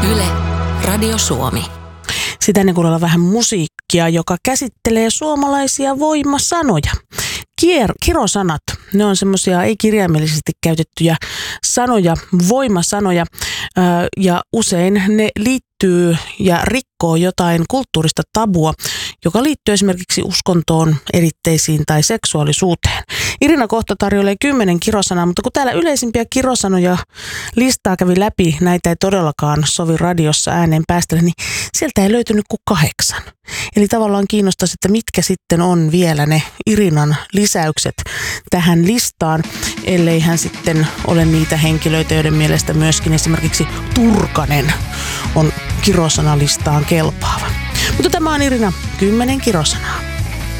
Yle, Radio Suomi. Sitä ennen kuunnella vähän musiikkia, joka käsittelee suomalaisia voimasanoja. Kirosanat, ne on semmoisia ei-kirjaimellisesti käytettyjä sanoja, voimasanoja, ja usein ne liittyy ja rikkoo jotain kulttuurista tabua, joka liittyy esimerkiksi uskontoon, eritteisiin tai seksuaalisuuteen. Irina kohta tarjoilee 10 kirosanaa, mutta kun täällä yleisimpiä kirosanoja listaa kävi läpi, näitä ei todellakaan sovi radiossa ääneen päästellä, niin sieltä ei löytynyt kuin 8. Eli tavallaan kiinnostaisi, että mitkä sitten on vielä ne Irinan lisäykset tähän listaan, ellei hän sitten ole niitä henkilöitä, joiden mielestä myöskin esimerkiksi Turkanen on kirosanalistaan kelpaava. Mutta tämä on Irina 10 kirosanaa.